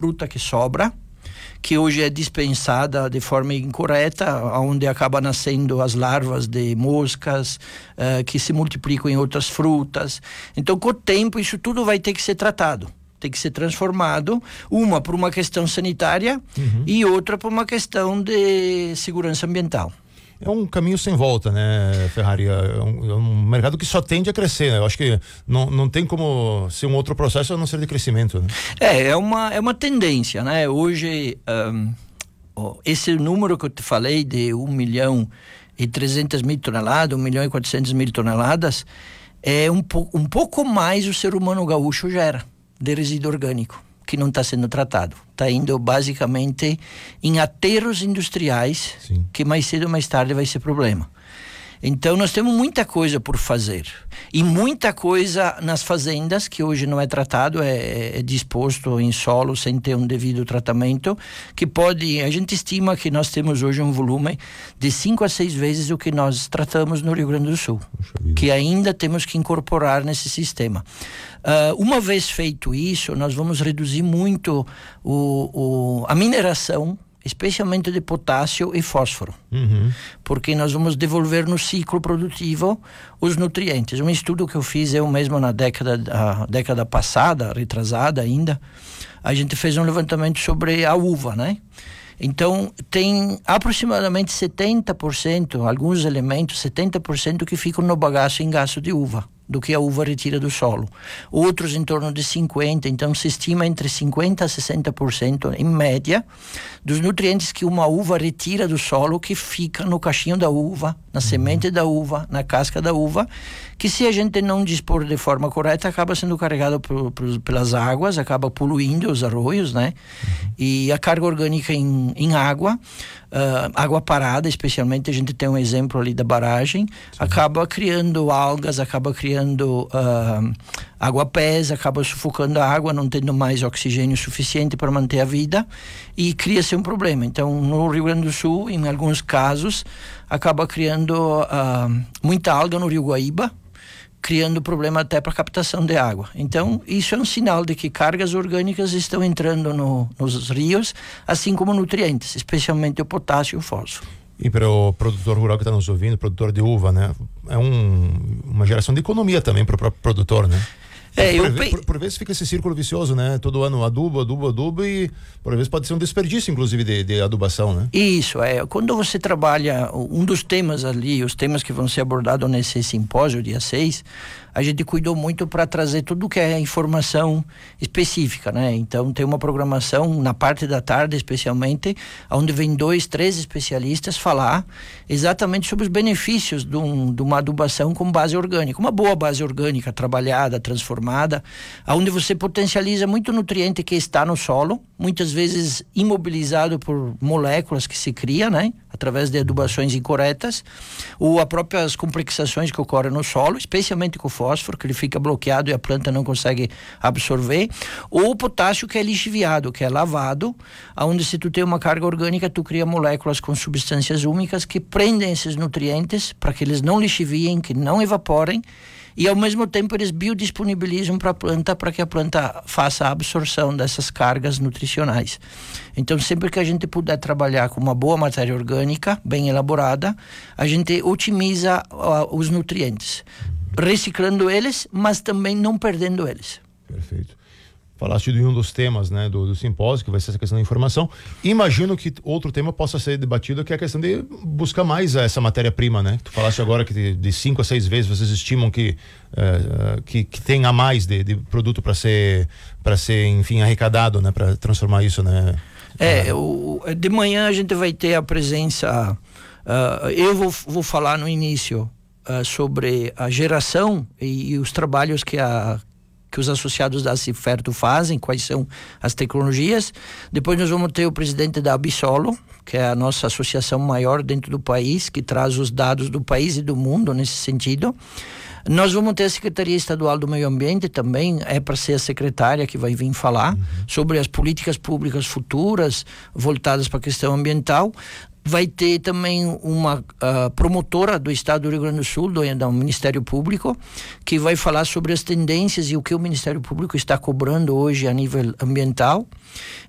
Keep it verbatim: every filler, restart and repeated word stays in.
fruta que sobra, que hoje é dispensada de forma incorreta, onde acaba nascendo as larvas de moscas, uh, que se multiplicam em outras frutas. Então, com o tempo, isso tudo vai ter que ser tratado. Tem que ser transformado, uma por uma questão sanitária, uhum, e outra por uma questão de segurança ambiental. É um caminho sem volta, né, Ferrari? É um, é um mercado que só tende a crescer, né? Eu acho que não, não tem como ser um outro processo a não ser de crescimento, né? É, é uma, é uma tendência, né? Hoje, um, oh, esse número que eu te falei de um milhão e trezentas mil toneladas, um milhão e quatrocentas mil toneladas, é um, po, um pouco mais o ser humano gaúcho gera de resíduo orgânico, que não está sendo tratado. Está indo basicamente em aterros industriais, sim, que mais cedo ou mais tarde vai ser problema. Então nós temos muita coisa por fazer, e muita coisa nas fazendas que hoje não é tratado, é, é disposto em solo sem ter um devido tratamento, que pode, a gente estima que nós temos hoje um volume de cinco a seis vezes o que nós tratamos no Rio Grande do Sul, que ainda temos que incorporar nesse sistema. Uh, uma vez feito isso, nós vamos reduzir muito o, o, a mineração, especialmente de potássio e fósforo, uhum, porque nós vamos devolver no ciclo produtivo os nutrientes. Um estudo que eu fiz eu mesmo na década, a década passada, retrasada ainda, a gente fez um levantamento sobre a uva, né? Então, tem aproximadamente setenta por cento, alguns elementos, setenta por cento que ficam no bagaço em gasto de uva, do que a uva retira do solo. Outros em torno de cinquenta por cento, então se estima entre cinquenta por cento a sessenta por cento, em média, dos nutrientes que uma uva retira do solo, que fica no cachinho da uva, na uhum, semente da uva, na casca da uva, que se a gente não dispor de forma correta, acaba sendo carregado por, por, pelas águas, acaba poluindo os arroios, né? Uhum. E a carga orgânica em, em água, uh, água parada, especialmente, a gente tem um exemplo ali da barragem, sim, acaba criando algas, acaba criando uh, água-pés, acaba sufocando a água, não tendo mais oxigênio suficiente para manter a vida, e cria-se um problema. Então, no Rio Grande do Sul, em alguns casos, acaba criando uh, muita alga no Rio Guaíba, criando problema até para captação de água. Então, isso é um sinal de que cargas orgânicas estão entrando no, nos rios, assim como nutrientes, especialmente o potássio e o fósforo. E para o produtor rural que está nos ouvindo, produtor de uva, né? É um, uma geração de economia também para o próprio produtor, né? É, por, eu pe... por, por vezes fica esse círculo vicioso, né? Todo ano adubo, adubo, adubo, e por vezes pode ser um desperdício, inclusive, de, de adubação, né? Isso, é. Quando você trabalha, um dos temas ali, os temas que vão ser abordados nesse simpósio, dia seis, a gente cuidou muito para trazer tudo que é informação específica, né? Então tem uma programação na parte da tarde, especialmente, onde vem dois, três especialistas falar exatamente sobre os benefícios de, um, de uma adubação com base orgânica, uma boa base orgânica, trabalhada, transformada, onde você potencializa muito nutriente que está no solo, muitas vezes imobilizado por moléculas que se cria, né? Através de adubações incorretas, ou as próprias complexações que ocorrem no solo, especialmente com o fósforo, que ele fica bloqueado e a planta não consegue absorver, ou o potássio, que é lixiviado, que é lavado, onde se tu tem uma carga orgânica, tu cria moléculas com substâncias úmicas que prendem esses nutrientes para que eles não lixiviem, que não evaporem, e ao mesmo tempo eles biodisponibilizam para a planta, para que a planta faça a absorção dessas cargas nutricionais. Então, sempre que a gente puder trabalhar com uma boa matéria orgânica, bem elaborada, a gente otimiza uh, os nutrientes, reciclando eles, mas também não perdendo eles. Perfeito. Falaste de um dos temas, né, do, do simpósio, que vai ser essa questão da informação. Imagino que outro tema possa ser debatido, que é a questão de buscar mais essa matéria-prima, né? Tu falaste agora que de, de cinco a seis vezes vocês estimam que uh, que, que tem a mais de, de produto para ser para ser, enfim, arrecadado, né, para transformar isso, né? É, o, de manhã a gente vai ter a presença. Uh, eu vou, vou falar no início uh, sobre a geração e, e os trabalhos que a que os associados da Ciferto fazem, quais são as tecnologias. Depois nós vamos ter o presidente da Absolo, que é a nossa associação maior dentro do país, que traz os dados do país e do mundo nesse sentido. Nós vamos ter a Secretaria Estadual do Meio Ambiente também, é para ser a secretária que vai vir falar uhum. sobre as políticas públicas futuras voltadas para a questão ambiental. Vai ter também uma uh, promotora do Estado do Rio Grande do Sul, do, do Ministério Público, que vai falar sobre as tendências e o que o Ministério Público está cobrando hoje a nível ambiental.